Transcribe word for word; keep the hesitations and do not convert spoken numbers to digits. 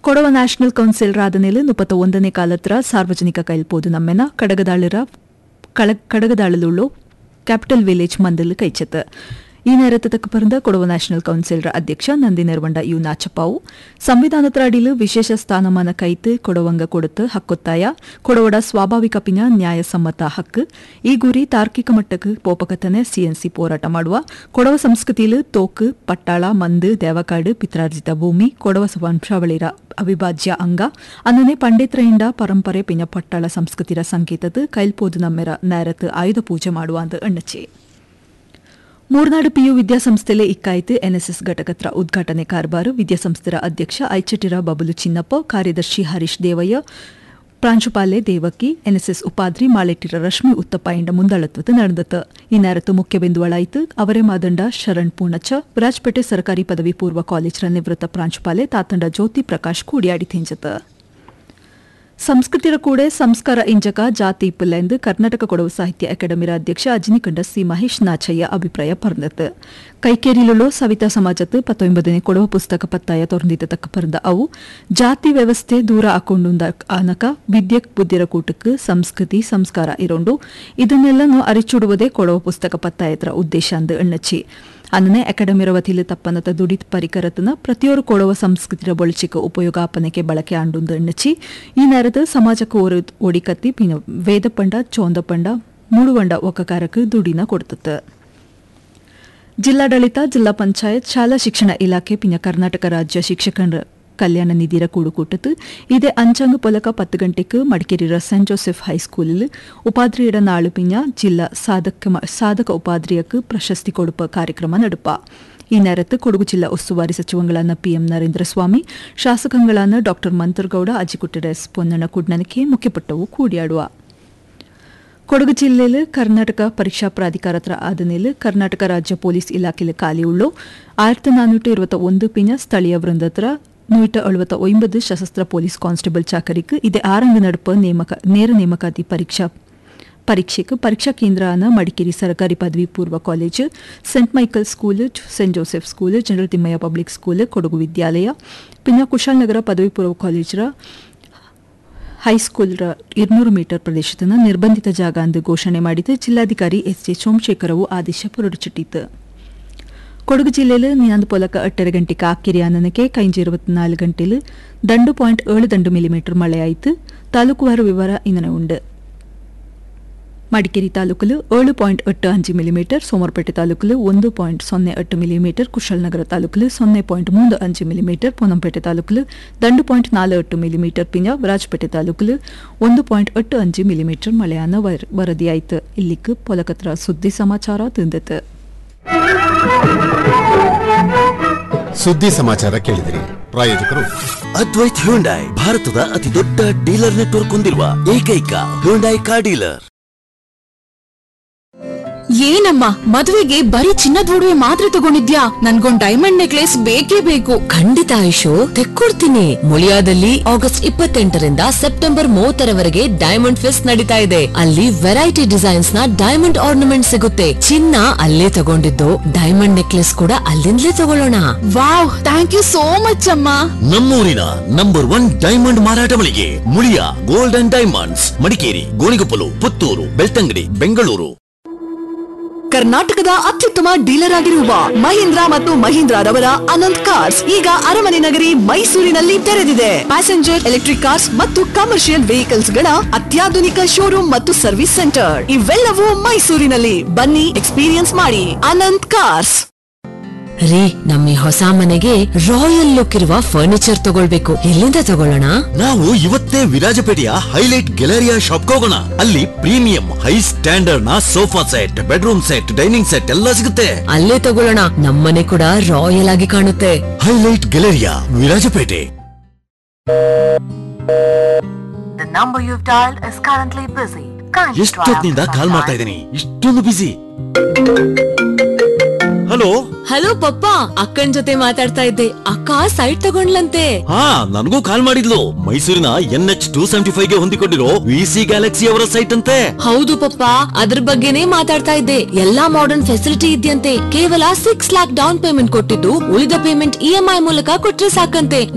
Kodava national council ರಾಧನೆಲು ಮುಪ್ಪತ್ತ ಒಂದನೇ ಕಾಲತ್ರ ಸಾರ್ವಜನಿಕ ಕೈಲ್ಪೋದು ನಮ್ಮೆನ ಕಡಗದಾಳರ ಕಡಗದಾಳಲುಳ್ಳು capital village ಮಂದಲ್ ಕೈಚತ್ ಈ ನೇರತ್ತಕ್ಕೆ ಪರಂದ ಕೊಡವ ನ್ಯಾಷನಲ್ ಕೌನ್ಸಿಲ್ ಅಧ್ಯಕ್ಷ ನಂದಿ ನೆರವಂಡ ಯು ನಾಚಪ್ಪಾವು ಸಂವಿಧಾನದ ಅಡಿಲು ವಿಶೇಷ ಸ್ಥಾನಮಾನ ಕೈತು ಕೊಡವಂಗ ಕೊಡುತ್ತು ಹಕ್ಕೊತ್ತಾಯ ಕೊಡವಡ ಸ್ವಾಭಾವಿಕ ಪಿನ ನ್ಯಾಯಸಮ್ಮತ ಹಕ್ಕು ಈ ಗುರಿ ತಾರ್ಕಿಕ ಮಟ್ಟಕ್ಕೆ ಪೋಪಕತನೆ ಸಿಎನ್ಸಿ ಹೋರಾಟ ಮಾಡುವ ಕೊಡವ ಸಂಸ್ಕೃತಿಲು ತೋಕು ಪಟ್ಟಾಳ ಮಂದು ದೇವಕಾಡು ಪಿತ್ರಾರ್ಜಿತ ಭೂಮಿ ಕೊಡವ ವಂಶಾವಳಿರ ಅವಿಭಾಜ್ಯ ಅಂಗ ಅನ್ನನೆ ಪಂಡಿತ್ರಯಿಂದ ಪರಂಪರೆ ಪಿನ ಪಟ್ಟಾಳ ಸಂಸ್ಕೃತಿರ ಸಂಕೇತದ ಕೈಲ್ಪೋದು ನಮ್ಮೆರ ನೇರತ್ತು ಆಯುಧ ಪೂಜೆ ಮಾಡುವ ಅಂದ ಅಣ್ಣಚೆ ಮೂರ್ನಾಡು ಪಿಯು ವಿದ್ಯಾಸಂಸ್ಥೆಲೆ ಇಕ್ಕಾಯ್ತು ಎನ್ಎಸ್ಎಸ್ ಘಟಕತ್ರ ಉದ್ಘಾಟನೆ ಕಾರ್ಬಾರು ವಿದ್ಯಾಸಂಸ್ಥೆರ ಅಧ್ಯಕ್ಷ ಐಚಟಿರ ಬಬುಲು ಚಿನ್ನಪ್ಪ ಕಾರ್ಯದರ್ಶಿ ಹರೀಶ್ ದೇವಯ್ಯ ಪ್ರಾಂಶುಪಾಲೆ ದೇವಕಿ ಎನ್ಎಸ್ಎಸ್ ಉಪಾದ್ರಿ ಮಾಳೆಟ್ಟಿರ ರಶ್ಮಿ ಉತ್ತಪ್ಪ ಎಂಡ ಮುಂದಾಳತ್ವದ ನಡೆದತು ಈ ನೇರತ್ತು ಮುಖ್ಯ ಬಿಂದುವಳಾಯಿತು ಅವರೇ ಮಾದಂಡ ಶರಣ್ ಪೂರ್ಣಚ್ಚ ವಿರಾಜಪೇಟೆ ಸರ್ಕಾರಿ ಪದವಿ ಪೂರ್ವ ಕಾಲೇಜರ ನಿವೃತ್ತ ಪ್ರಾಂಶುಪಾಲೆ ತಾತಂಡ ಜ್ಯೋತಿ ಪ್ರಕಾಶ್ ಕೂಡಿಯಾಡಿ ತಿಂಜತ ಸಂಸ್ಕೃತಿರ ಕೂಡೆ ಸಂಸ್ಕಾರ ಇಂಜಕ ಜಾತಿ ಇಪ್ಪಲೆಂದು ಕರ್ನಾಟಕ ಕೊಡವ ಸಾಹಿತ್ಯ ಅಕಾಡೆಮಿರ ಅಧ್ಯಕ್ಷ ಅಜಿನಿಕಂಡ ಸಿ ಮಹೇಶ್ ನಾಚಯ್ಯ ಅಭಿಪ್ರಾಯ ಪರಂದತ್ ಕೈಕೇರಿಲುಳ್ಳೋ ಸವಿತಾ ಸಮಾಜತ್ ಪತ್ತೊಂಬತ್ತನೇ ಕೊಡವ ಪುಸ್ತಕ ಪತ್ತಾಯ ತೊರಂದಿತ ತಕ್ಕ ಪರಂದ ಅವು ಜಾತಿ ವ್ಯವಸ್ಥೆ ದೂರ ಹಾಕೊಂಡುಂದ ಆನಕ ವಿದ್ಯಕ್ ಬುದ್ಧಿರ ಕೂಟಕ್ಕೆ ಸಂಸ್ಕೃತಿ ಸಂಸ್ಕಾರ ಇರೋಂಡು ಇದನ್ನೆಲ್ಲನೂ ಅರಿಚುಡುವುದೇ ಕೊಡವ ಪುಸ್ತಕ ಪತ್ತಾಯತ್ರ ಉದ್ದೇಶ ಅಂದು ಎಣ್ಣಚ್ಚಿ ಅನ್ನನೆ ಅಕಾಡೆಮಿರ ವತಿಲು ತಪ್ಪನತ ದುಡಿತ್ ಪರಿಕರತನ ಪ್ರತಿಯೊರು ಕೊಡವ ಸಂಸ್ಕೃತಿರ ಬಳಚಿಕ ಉಪಯೋಗಾಪನೆಗೆ ಬಳಕೆ ಆಂಡುಂದು ಎಣ್ಣಚ್ಚಿ ಈ ನೇರದ ಸಮಾಜಕ್ಕೆ ಓಡಿಕತ್ತಿ ಪಿನ ವೇದಪಂಡ ಚೋಂದಪಂಡ ಮೂಡುವಂಡ ಒಕ್ಕಕಾರಕ್ಕೆ ದುಡಿನ ಕೊಡ್ತತ ಜಿಲ್ಲಾಡಳಿತ ಜಿಲ್ಲಾ ಪಂಚಾಯತ್ ಶಾಲಾ ಶಿಕ್ಷಣ ಇಲಾಖೆ ಪಿನ ಕರ್ನಾಟಕ ರಾಜ್ಯ ಶಿಕ್ಷಕರ ಕಲ್ಯಾಣ ನಿಧಿರ ಕೂಡುಕೂಟತ್ತು ಇದೇ ಅಂಚಾಂಗ ಪೊಲಕ ಪತ್ತು ಗಂಟೆಗೆ ಮಡಿಕೇರಿಯ ಸೆಂಟ್ ಜೋಸೆಫ್ ಹೈಸ್ಕೂಲಿಲ್ ಉಪಾಧ್ರಿಯಡ ನಾಳು ಪಿಂಜ ಜಿಲ್ಲಾ ಸಾಧಕ ಸಾಧಕ ಉಪಾಧ್ರಿಯಕ್ಕೆ ಪ್ರಶಸ್ತಿ ಕೊಡುಪ ಕಾರ್ಯಕ್ರಮ ನಡುಪ ಈ ನೇರತ್ತು ಕೊಡಗು ಜಿಲ್ಲಾ ಉಸ್ತುವಾರಿ ಸಚಿವಗಳಾದ ಪಿಎಂ ನರೇಂದ್ರ ಸ್ವಾಮಿ ಶಾಸಕಗಳಾದ ಡಾ ಮಂತರ್ಗೌಡ ಅಜಿಕುಟ್ಟೆರ ಎಸ್ ಪೊನ್ನಣ್ಣ ಕುಡ್ನನಿಕೆ ಮುಖ್ಯಪಟ್ಟವು ಕೂಡಿಯಾಡುವ ಕೊಡಗು ಜಿಲ್ಲೆಯಲ್ಲಿ ಕರ್ನಾಟಕ ಪರೀಕ್ಷಾ ಪ್ರಾಧಿಕಾರತ್ರ ಆದನೇಲು ಕರ್ನಾಟಕ ರಾಜ್ಯ ಪೊಲೀಸ್ ಇಲಾಖೆಯಲ್ಲಿ ಖಾಲಿಯುಳ್ಳು ಆಯಿರത്തി ನಾನೂറ്റി ഇരുപത്തി ഒന്ന് ಪಿನ ಸ್ಥಳೀಯ ವೃಂದತ್ರ ನೂಟ ಎಳುವತ್ತ ಒಂಬತ್ತು ಸಶಸ್ತ್ರ ಪೊಲೀಸ್ ಕಾನ್ಸ್ಟೇಬಲ್ ಚಾಕರಿக்கு ಇದೇ ಆರಂಗ ನಡುಪ ನೇಮಕ ನೇರ ನೇಮಕಾತಿ ಪರೀಕ್ಷಾ ಪರೀಕ್ಷೆಗೆ ಪರೀಕ್ಷಾ ಕೇಂದ್ರನ ಮಡಿಕೇರಿ ಸರ್ಕಾರಿ ಪದವಿ ಪೂರ್ವ college scent Michael school Saint Joseph school general Thimmaiah public school Kodagu ವಿದ್ಯಾಲಯ ಪಿನ ಕುಶಾಲನಗರ ಪದವಿ ಪೂರ್ವ ಕಾಲೇಜರ ಹೈಸ್ಕೂಲ್ರ ഇരുന്നൂറ് ಮೀಟರ್ ಪ್ರದೇಶದ ನಿರ್ಬಂಧಿತ ಜಾಗ ಎಂದು ಘೋಷಣೆ ಮಾಡಿದ ಜಿಲ್ಲಾಧಿಕಾರಿ ಎಸ್ ಜೆ ಸೋಮಶೇಖರವು ಆದೇಶ ಹೊರಡಿಸಿಟ್ಟಿತು ಕೊಡಗು ಜಿಲ್ಲೆಯಲ್ಲಿ ನಿನಾಂದು ಪೊಲಕ ಎಟ್ಟರ ಗಂಟೆಗೆ ಆಕಿರಿ ಅನ್ನನಕ್ಕೆ ಕೈಂಜ ഇരുപത്തിനാല് ಗಂಟೆಲು ದಂಡು ಪಾಯಿಂಟ್ ಏಳು ದಂಡು ಮಿಲಿಮೀಟರ್ ಮಳೆಯಾಯಿತು ತಾಲೂಕುವಾರು ವಿವರ ಇನ್ನನೆ ಉಂಡು ಮಡಿಕೇರಿ ತಾಲೂಕಲು ಏಳು ಪಾಯಿಂಟ್ ಎಟ್ಟು ಅಂಚು ಮಿಲಿಮೀಟರ್ ಸೋಮವಾರಪೇಟೆ ತಾಲೂಕಲು ಒಂದು ಪಾಯಿಂಟ್ ಸೊನ್ನೆ ಎಟ್ಟು ಮಿಲಿಮೀಟರ್ ಕುಶಾಲನಗರ ತಾಲೂಕಲು ಸೊನ್ನೆ ಪಾಯಿಂಟ್ ಮೂರು ಅಂಚು ಮಿಲಿಮೀಟರ್ ಪೊನ್ನಂಪೇಟೆ ತಾಲೂಕಲು ದಂಡು ಪಾಯಿಂಟ್ ನಾಲ್ಕು ಎಟ್ಟು ಮಿಲಿಮೀಟರ್ ಪಿಂಜ ವಿರಾಜಪೇಟೆ ತಾಲೂಕಲು ಒಂದು ಪಾಯಿಂಟ್ ಎಟ್ಟು ಅಂಚು ಮಿಲಿಮೀಟರ್ ಮಳೆಯನ್ನು ವರದಿಯಾಯಿತು ಇಲ್ಲಿಗೆ ಪೊಲಕತ್ರ ಸುದ್ದಿ ಸಮಾಚಾರ ತಿಂದಿತು ಸುದ್ದಿ ಸಮಾಚಾರ ಕೇಳಿದಿರಿ ಪ್ರಾಯೋಜಕರು ಅದ್ವೈತ್ ಹ್ಯುಂಡೈ ಭಾರತದ ಅತಿ ದೊಡ್ಡ ಡೀಲರ್ ನೆಟ್ವರ್ಕ್ ಹೊಂದಿರುವ ಏಕೈಕ ಹ್ಯುಂಡೈ ಕಾರ್ ಡೀಲರ್. ಏನಮ್ಮ ಮದುವೆಗೆ ಬರೀ ಚಿನ್ನದ ಒಡವೆ ಮಾತ್ರ ತಗೊಂಡಿದ್ಯಾ? ನನ್ಗೊಂದ್ ಡೈಮಂಡ್ ನೆಕ್ಲೆಸ್ ಬೇಕೇ ಬೇಕು. ಖಂಡಿತ ಆಯುಷು, ತೆಕ್ಕೊಡ್ತೀನಿ. ಮುಳಿಯಾದಲ್ಲಿ ಆಗಸ್ಟ್ ಇಪ್ಪತ್ತೆಂಟರಿಂದ ಸೆಪ್ಟೆಂಬರ್ ಮೂವತ್ತರವರೆಗೆ ಡೈಮಂಡ್ ಫೆಸ್ಟ್ ನಡೀತಾ ಇದೆ. ಅಲ್ಲಿ ವೆರೈಟಿ ಡಿಸೈನ್ಸ್ ನ ಡೈಮಂಡ್ ಆರ್ನಮೆಂಟ್ ಸಿಗುತ್ತೆ. ಚಿನ್ನ ಅಲ್ಲೇ ತಗೊಂಡಿದ್ದು, ಡೈಮಂಡ್ ನೆಕ್ಲೆಸ್ ಕೂಡ ಅಲ್ಲಿಂದಲೇ ತಗೊಳ್ಳೋಣ. Wow, thank you so much ಅಮ್ಮ. ನಮ್ಮೂರಿನ ನಂಬರ್ ಒನ್ ಡೈಮಂಡ್ ಮಾರಾಟ ಮಳಿಗೆ Muliya gold and diamonds, Madikeri, Gonikoppal, Puttur, Belthangady, Bengaluru. ಕರ್ನಾಟಕದ ಅತ್ಯುತ್ತಮ ಡೀಲರ್ ಆಗಿರುವ ಮಹೀಂದ್ರ ಮತ್ತು ಮಹೀಂದ್ರರವರ ಅನಂತ್ ಕಾರ್ಸ್ ಈಗ ಅರಮನೆ ನಗರಿ ಮೈಸೂರಿನಲ್ಲಿ ತೆರೆದಿದೆ. ಪ್ಯಾಸೆಂಜರ್ ಎಲೆಕ್ಟ್ರಿಕ್ ಕಾರ್ಸ್ ಮತ್ತು ಕಮರ್ಷಿಯಲ್ ವೆಹಿಕಲ್ಸ್ ಗಳ ಅತ್ಯಾಧುನಿಕ ಶೋರೂಮ್ ಮತ್ತು ಸರ್ವಿಸ್ ಸೆಂಟರ್ ಇವೆಲ್ಲವೂ ಮೈಸೂರಿನಲ್ಲಿ. ಬನ್ನಿ, ಎಕ್ಸ್ಪೀರಿಯನ್ಸ್ ಮಾಡಿ. ಅನಂತ್ ಕಾರ್ಸ್. ರೀ, ನಮ್ಮ ಈ ಹೊಸ ಮನೆಗೆ ರಾಯಲ್ ಲುಕ್ ಇರುವ ಫರ್ನಿಚರ್ ತಗೊಳ್ಬೇಕು. ಎಲ್ಲಿಂದ ತಗೊಳ್ಳೋಣ? ನಾವು ಇವತ್ತೇ ವಿರಾಜಪೇಟೆಯ ಹೈಲೈಟ್ ಗ್ಯಾಲರಿಯಾ ಶಾಪ್ ಹೋಗೋಣ. ಅಲ್ಲಿ ಪ್ರೀಮಿಯಂ ಹೈ ಸ್ಟ್ಯಾಂಡರ್ಡ್ ನ sofa set, bedroom set, dining set ಎಲ್ಲ ಸಿಗುತ್ತೆ. ಅಲ್ಲೇ ತಗೊಳ್ಳೋಣ. ನಮ್ಮನೆ ಕೂಡ ರಾಯಲ್ ಆಗಿ ಕಾಣುತ್ತೆ. Highlight Galleria, Virajpet. ಎಷ್ಟೊತ್ತಿನಿಂದ ಕಾಲ್ ಮಾಡ್ತಾ ಇದ್ದೀನಿ, ಇಷ್ಟೊಂದು ಬಿಸಿ. ಹಲೋ ಹಲೋ ಪಪ್ಪ, ಅಕ್ಕನ್ ಜೊತೆ ಮಾತಾಡ್ತಾ ಇದ್ದೆ. ಅಕ್ಕ ಸೈಟ್ ತಗೊಂಡ್ಲಂತೆ. ಹಾ, ನನಗೂ ಕಾಲ್ ಮಾಡಿದ್ಲು. ಮೈಸೂರಿನ N H two seventy five ಗೆ ಹೊಂದಿಕೊಂಡಿರೋ ವಿಸಿ ಗ್ಯಾಲಕ್ಸಿ ಅವರ ಸೈಟ್ ಅಂತೆ. ಹೌದು ಪಪ್ಪ, ಅದ್ರ ಬಗ್ಗೆನೇ ಮಾತಾಡ್ತಾ ಇದ್ದೆ. ಎಲ್ಲಾ ಮಾಡರ್ನ್ ಫೆಸಿಲಿಟಿ ಇದೆಯಂತೆ. ಕೇವಲ ಸಿಕ್ಸ್ ಲ್ಯಾಕ್ ಡೌನ್ ಪೇಮೆಂಟ್ ಕೊಟ್ಟಿದ್ದು, ಉಳಿದ ಪೇಮೆಂಟ್ ಇ ಎಂ ಐ ಮೂಲಕ ಕೊಟ್ರೆ ಸಾಕಂತೆ.